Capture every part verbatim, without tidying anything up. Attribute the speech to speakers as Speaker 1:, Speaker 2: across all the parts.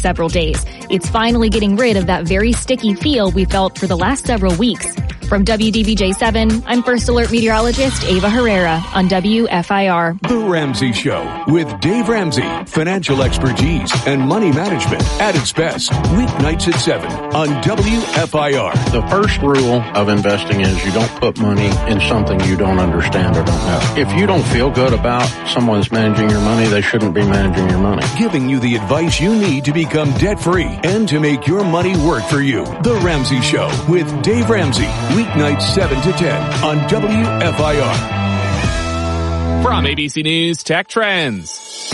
Speaker 1: several days. It's finally getting rid of that very sticky feel we felt for the last several weeks. From W D B J seven, I'm First Alert meteorologist Ava Herrera on W F I R.
Speaker 2: The Ramsey Show with Dave Ramsey. Financial expertise and money management at its best. Weeknights at seven on W F I R.
Speaker 3: The first rule of investing is you don't put money in something you don't understand or don't know. If you don't feel good about someone's managing your money, they shouldn't be managing your money.
Speaker 2: Giving you the advice you need to become debt-free and to make your money work for you. The Ramsey Show with Dave Ramsey. Weeknights seven to ten on W F I R.
Speaker 4: From A B C News Tech Trends.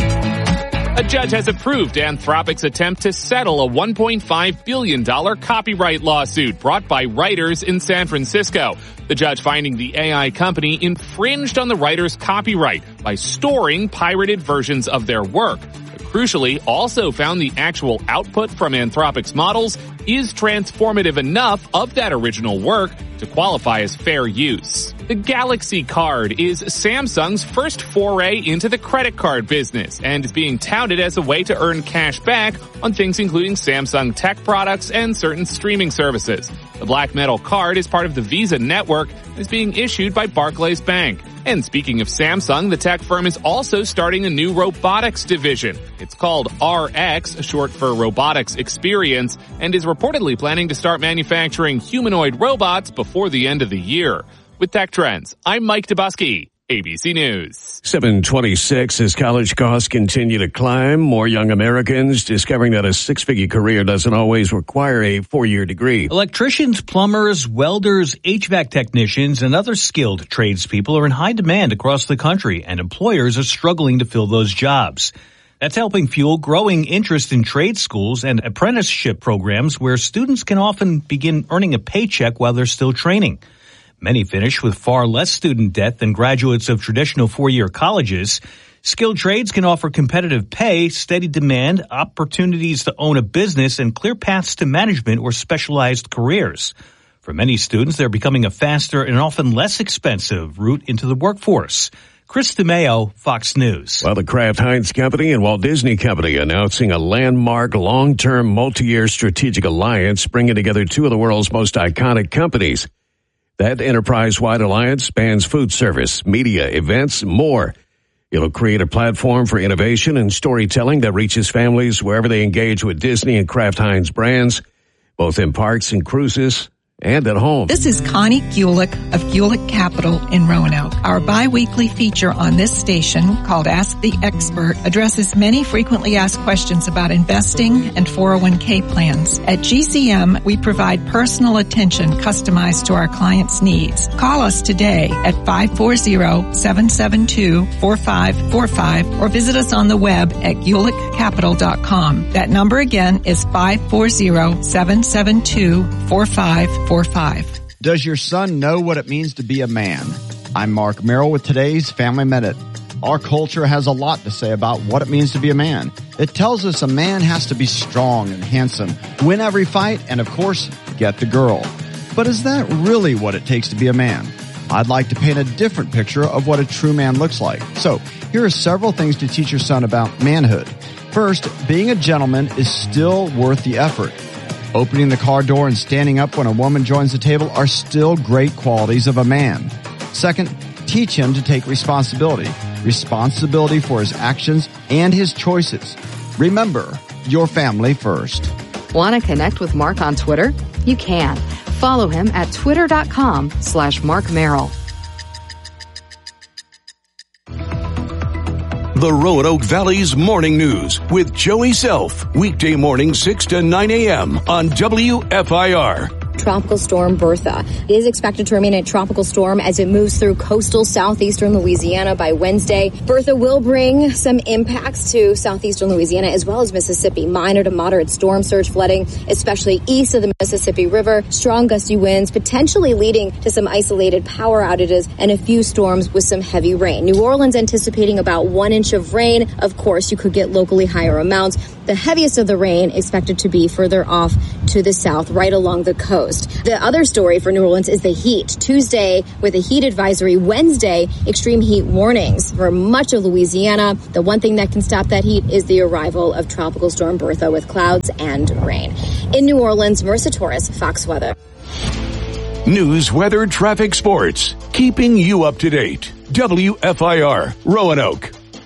Speaker 4: A judge has approved Anthropic's attempt to settle a one point five billion dollars copyright lawsuit brought by writers in San Francisco. The judge finding the A I company infringed on the writers' copyright by storing pirated versions of their work. Crucially, also found the actual output from Anthropic's models is transformative enough of that original work to qualify as fair use. The Galaxy Card is Samsung's first foray into the credit card business and is being touted as a way to earn cash back on things including Samsung tech products and certain streaming services. The Black Metal card is part of the Visa network and is being issued by Barclays Bank. And speaking of Samsung, the tech firm is also starting a new robotics division. It's called R X, short for Robotics Experience, and is reportedly planning to start manufacturing humanoid robots before the end of the year. With Tech Trends, I'm Mike Dubusky, A B C News.
Speaker 5: seven twenty-six as college costs continue to climb. More young Americans discovering that a six-figure career doesn't always require a four-year degree.
Speaker 6: Electricians, plumbers, welders, H V A C technicians, and other skilled tradespeople are in high demand across the country, and employers are struggling to fill those jobs. That's helping fuel growing interest in trade schools and apprenticeship programs where students can often begin earning a paycheck while they're still training. Many finish with far less student debt than graduates of traditional four-year colleges. Skilled trades can offer competitive pay, steady demand, opportunities to own a business, and clear paths to management or specialized careers. For many students, they're becoming a faster and often less expensive route into the workforce. Chris DeMeo, Fox News.
Speaker 5: Well, the Kraft Heinz Company and Walt Disney Company announcing a landmark long-term multi-year strategic alliance bringing together two of the world's most iconic companies. That enterprise-wide alliance spans food service, media, events, and more. It'll create a platform for innovation and storytelling that reaches families wherever they engage with Disney and Kraft Heinz brands, both in parks and cruises and at home.
Speaker 7: This is Connie Gulick of Gulick Capital in Roanoke. Our bi-weekly feature on this station, called Ask the Expert, addresses many frequently asked questions about investing and four oh one k plans. At G C M, we provide personal attention customized to our clients' needs. Call us today at five four zero, seven seven two, four five four five or visit us on the web at gulick capital dot com. That number again is five four zero, seven seven two, four five four five.
Speaker 8: Does your son know what it means to be a man? I'm Mark Merrill with today's Family Minute. Our culture has a lot to say about what it means to be a man. It tells us a man has to be strong and handsome, win every fight, and of course, get the girl. But is that really what it takes to be a man? I'd like to paint a different picture of what a true man looks like. So, here are several things to teach your son about manhood. First, being a gentleman is still worth the effort. Opening the car door and standing up when a woman joins the table are still great qualities of a man. Second, teach him to take responsibility. Responsibility for his actions and his choices. Remember, your family first.
Speaker 9: Want to connect with Mark on Twitter? You can. Follow him at twitter.com slash Mark Merrill.
Speaker 2: The Roanoke Valley's Morning News with Joey Self. Weekday morning six to nine a.m. on W F I R.
Speaker 10: Tropical storm Bertha is expected to remain a tropical storm as it moves through coastal southeastern Louisiana by Wednesday. Bertha will bring some impacts to southeastern Louisiana as well as Mississippi. Minor to moderate storm surge flooding, especially east of the Mississippi River. Strong gusty winds potentially leading to some isolated power outages and a few storms with some heavy rain. New Orleans anticipating about one inch of rain. Of course, you could get locally higher amounts. The heaviest of the rain expected to be further off to the south, right along the coast. The other story for New Orleans is the heat. Tuesday with a heat advisory, Wednesday extreme heat warnings for much of Louisiana. The one thing that can stop that heat is the arrival of Tropical Storm Bertha with clouds and rain. In New Orleans, Marissa Torres, Fox Weather.
Speaker 2: News, weather, traffic, sports. Keeping you up to date. W F I R, Roanoke.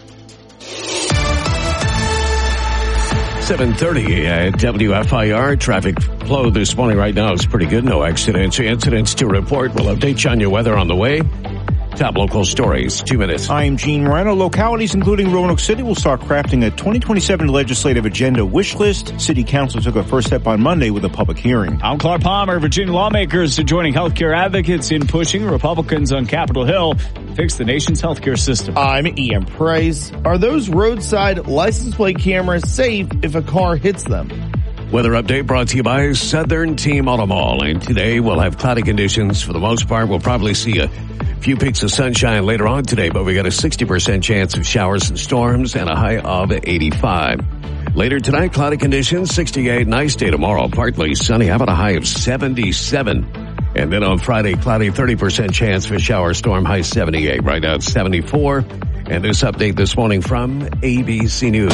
Speaker 5: seven thirty at W F I R. Traffic flow this morning right now is pretty good. No accidents. Incidents to report. We'll update you on your weather on the way. Top local stories. Two minutes.
Speaker 11: I'm Gene Moreno. Localities including Roanoke City will start crafting a twenty twenty-seven legislative agenda wish list. City Council took a first step on Monday with a public hearing.
Speaker 12: I'm Clark Palmer. Virginia lawmakers are joining healthcare advocates in pushing Republicans on Capitol Hill to fix the nation's healthcare system.
Speaker 13: I'm Ian Price. Are those roadside license plate cameras safe if a car hits them?
Speaker 5: Weather update brought to you by Southern Team Auto Mall. And today we'll have cloudy conditions. For the most part, we'll probably see a few peaks of sunshine later on today, but we got a sixty percent chance of showers and storms and a high of eighty-five. Later tonight, cloudy conditions, sixty-eight. Nice day tomorrow, partly sunny. How about a high of seventy-seven? And then on Friday, cloudy, thirty percent chance for shower storm, high seventy-eight. Right now it's seventy-four. And this update this morning from A B C News.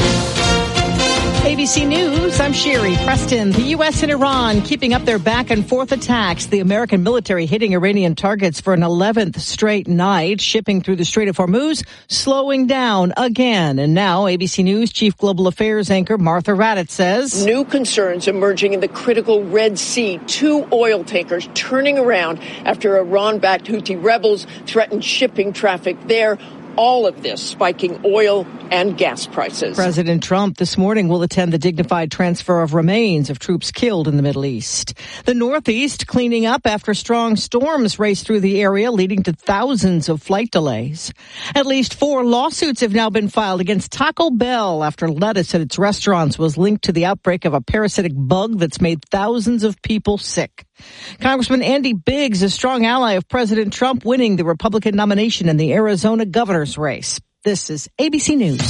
Speaker 14: A B C News, I'm Sherry Preston. The U S and Iran keeping up their back and forth attacks. The American military hitting Iranian targets for an eleventh straight night. Shipping through the Strait of Hormuz slowing down again. And now A B C News Chief Global Affairs anchor Martha Raddatz says
Speaker 15: new concerns emerging in the critical Red Sea. Two oil tankers turning around after Iran-backed Houthi rebels threatened shipping traffic there. All of this spiking oil and gas prices.
Speaker 14: President Trump this morning will attend the dignified transfer of remains of troops killed in the Middle East. The Northeast cleaning up after strong storms raced through the area, leading to thousands of flight delays. At least four lawsuits have now been filed against Taco Bell after lettuce at its restaurants was linked to the outbreak of a parasitic bug that's made thousands of people sick. Congressman Andy Biggs, a strong ally of President Trump, winning the Republican nomination in the Arizona governor's race. This is A B C News.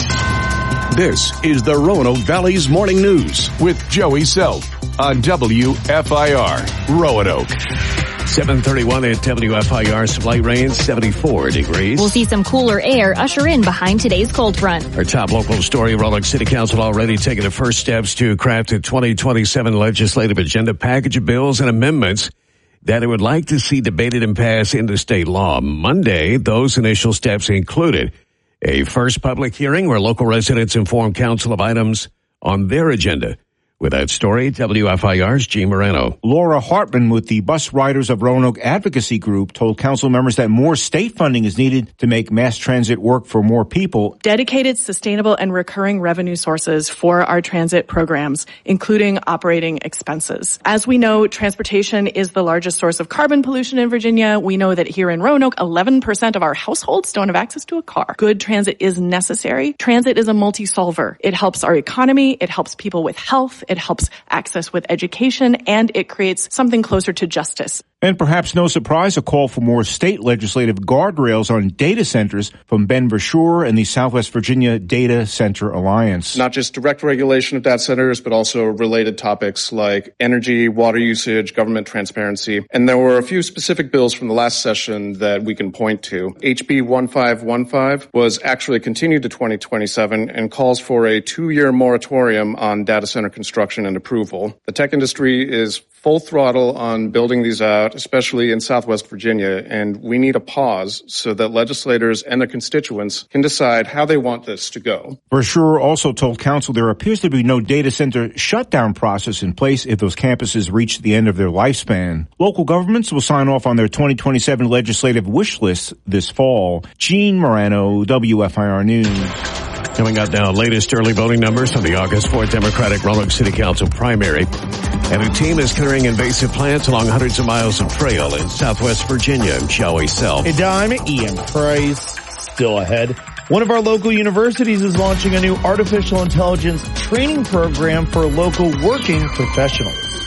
Speaker 2: This is the Roanoke Valley's Morning News with Joey Self on W F I R, Roanoke.
Speaker 5: seven thirty-one at W F I R, some light rain, seventy-four degrees.
Speaker 1: We'll see some cooler air usher in behind today's cold front.
Speaker 5: Our top local story, Roanoke City Council already taking the first steps to craft a twenty twenty-seven legislative agenda package of bills and amendments that it would like to see debated and passed into state law. Monday, those initial steps included a first public hearing where local residents inform council of items on their agenda. With that story, W F I R's Gene Moreno.
Speaker 11: Laura Hartman with the Bus Riders of Roanoke Advocacy Group told council members that more state funding is needed to make mass transit work for more people.
Speaker 16: Dedicated, sustainable, and recurring revenue sources for our transit programs, including operating expenses. As we know, transportation is the largest source of carbon pollution in Virginia. We know that here in Roanoke, eleven percent of our households don't have access to a car. Good transit is necessary. Transit is a multi-solver. It helps our economy. It helps people with health. It helps access with education, and it creates something closer to justice.
Speaker 11: And perhaps no surprise, a call for more state legislative guardrails on data centers from Ben Verschoor and the Southwest Virginia Data Center Alliance.
Speaker 17: Not just direct regulation of data centers, but also related topics like energy, water usage, government transparency. And there were a few specific bills from the last session that we can point to. H B one five one five was actually continued to twenty twenty-seven and calls for a two-year moratorium on data center construction and approval. The tech industry is full throttle on building these out, especially in Southwest Virginia, and we need a pause so that legislators and their constituents can decide how they want this to go.
Speaker 11: Verschoor also told council there appears to be no data center shutdown process in place if those campuses reach the end of their lifespan. Local governments will sign off on their twenty twenty-seven legislative wish list this fall. Gene Moreno, W F I R News.
Speaker 5: Coming up now, latest early voting numbers from the August fourth Democratic Roanoke City Council primary. And a team is clearing invasive plants along hundreds of miles of trail in Southwest Virginia. Joey Self.
Speaker 13: Hey, I'm Ian Price. Still ahead. One of our local universities is launching a new artificial intelligence training program for local working professionals.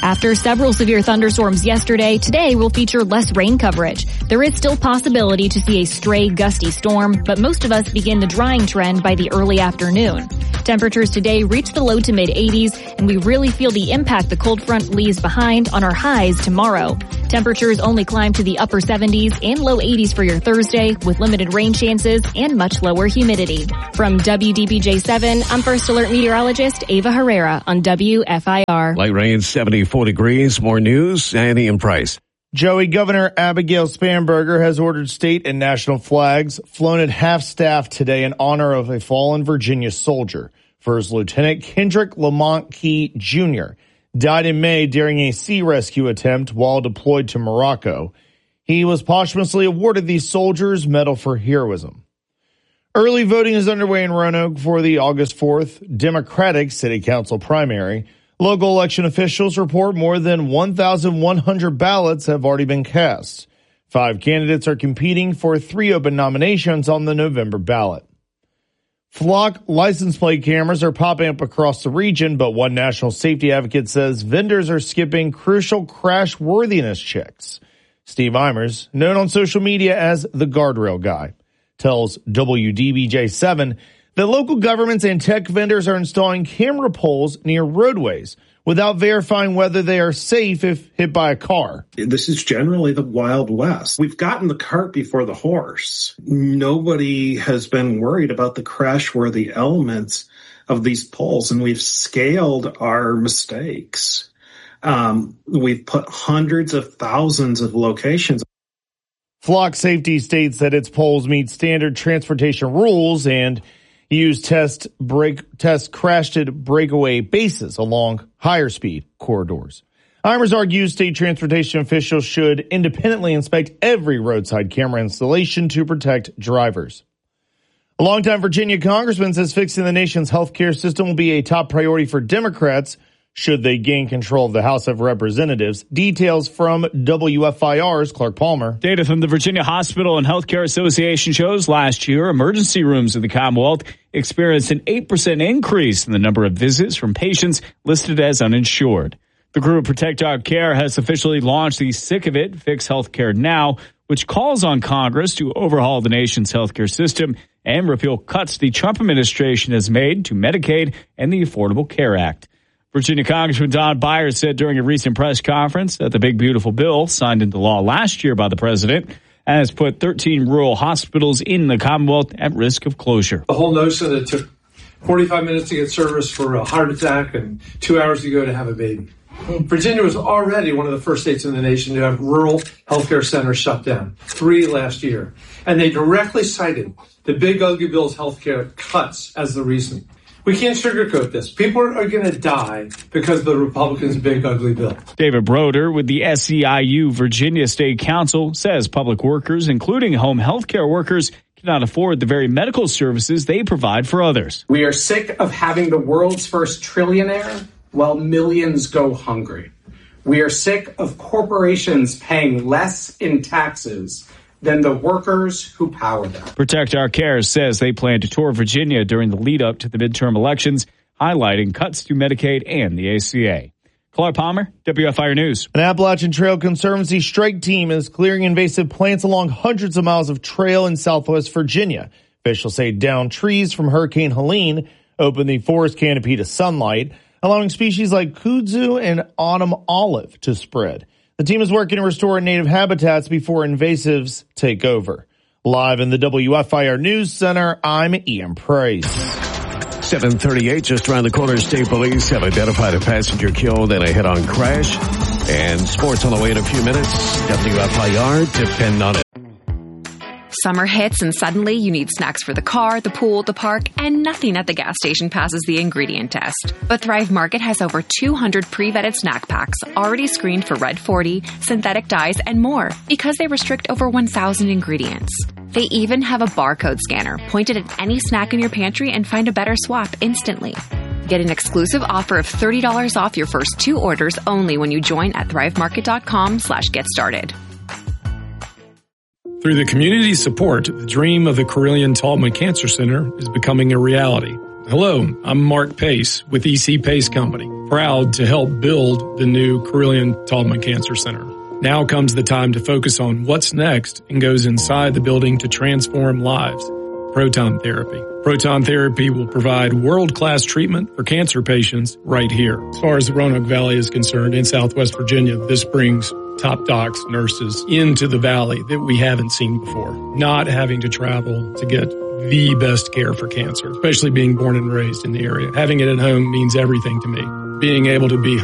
Speaker 1: After several severe thunderstorms yesterday, today will feature less rain coverage. There is still possibility to see a stray gusty storm, but most of us begin the drying trend by the early afternoon. Temperatures today reach the low to mid eighties, and we really feel the impact the cold front leaves behind on our highs tomorrow. Temperatures only climb to the upper seventies and low eighties for your Thursday, with limited rain chances and much lower humidity. From W D B J seven, I'm First Alert meteorologist Ava Herrera on W F I R.
Speaker 5: Light rain, seventy-four degrees. More news, Andy and Price.
Speaker 13: Joey, Governor Abigail Spanberger has ordered state and national flags flown at half-staff today in honor of a fallen Virginia soldier. First Lieutenant Kendrick Lamont Key Junior died in May during a sea rescue attempt while deployed to Morocco. He was posthumously awarded the Soldier's Medal for Heroism. Early voting is underway in Roanoke for the August fourth Democratic City Council primary. Local election officials report more than one thousand one hundred ballots have already been cast. Five candidates are competing for three open nominations on the November ballot. Flock license plate cameras are popping up across the region, but one national safety advocate says vendors are skipping crucial crash worthiness checks. Steve Eimers, known on social media as the Guardrail Guy, tells W D B J seven that local governments and tech vendors are installing camera poles near roadways without verifying whether they are safe if hit by a car.
Speaker 18: This is generally the Wild West. We've gotten the cart before the horse. Nobody has been worried about the crash-worthy elements of these poles, and we've scaled our mistakes. Um, we've put hundreds of thousands of locations.
Speaker 13: Flock Safety states that its poles meet standard transportation rules and use test break test crashed breakaway bases along higher speed corridors. Eimers argues state transportation officials should independently inspect every roadside camera installation to protect drivers. A longtime Virginia congressman says fixing the nation's healthcare system will be a top priority for Democrats should they gain control of the House of Representatives. Details from W F I R's Clark Palmer.
Speaker 12: Data from the Virginia Hospital and Healthcare Association shows last year emergency rooms in the Commonwealth experienced an eight percent increase in the number of visits from patients listed as uninsured. The group Protect Our Care has officially launched the Sick of It, Fix Healthcare Now, which calls on Congress to overhaul the nation's healthcare system and repeal cuts the Trump administration has made to Medicaid and the Affordable Care Act. Virginia Congressman Don Byers said during a recent press conference that the big, beautiful bill signed into law last year by the president has put thirteen rural hospitals in the Commonwealth at risk of closure.
Speaker 19: The whole notion that it took forty-five minutes to get service for a heart attack and two hours to go to have a baby. Virginia was already one of the first states in the nation to have rural healthcare centers shut down, three last year. And they directly cited the big, ugly bill's healthcare cuts as the reason. We can't sugarcoat this. People are going to die because of the Republicans' big, ugly bill.
Speaker 12: David Broder with the S E I U Virginia State Council says public workers, including home health care workers, cannot afford the very medical services they provide for others.
Speaker 20: We are sick of having the world's first trillionaire while millions go hungry. We are sick of corporations paying less in taxes than the workers who power them.
Speaker 12: Protect Our Care says they plan to tour Virginia during the lead up to the midterm elections, highlighting cuts to Medicaid and the A C A. Clark Palmer, W F I R News.
Speaker 13: An Appalachian Trail Conservancy strike team is clearing invasive plants along hundreds of miles of trail in southwest Virginia. Officials say downed trees from Hurricane Helene opened the forest canopy to sunlight, allowing species like kudzu and autumn olive to spread. The team is working to restore native habitats before invasives take over. Live in the W F I R News Center, I'm Ian Price.
Speaker 5: seven thirty-eight, just around the corner, state police have identified a passenger killed in a head-on crash. And sports on the way in a few minutes. W F I R, depend on it.
Speaker 21: Summer hits and suddenly you need snacks for the car, the pool, the park, and nothing at the gas station passes the ingredient test. But Thrive Market has over two hundred pre-vetted snack packs already screened for Red forty, synthetic dyes, and more because they restrict over one thousand ingredients. They even have a barcode scanner pointed at any snack in your pantry and find a better swap instantly. Get an exclusive offer of thirty dollars off your first two orders only when you join at thrivemarket.com slash get started.
Speaker 22: Through the community support, the dream of the Carilion Taltman Cancer Center is becoming a reality.
Speaker 3: Hello, I'm Mark Pace with E C Pace Company, proud to help build the new Carilion-Tallman Cancer Center. Now comes the time to focus on what's next and goes inside the building to transform lives. Proton therapy. Proton therapy will provide world-class treatment for cancer patients right here. As far as the Roanoke Valley is concerned, in Southwest Virginia, this brings top docs, nurses into the valley that we haven't seen before. Not having to travel to get the best care for cancer, especially being born and raised in the area. Having it at home means everything to me. Being able to be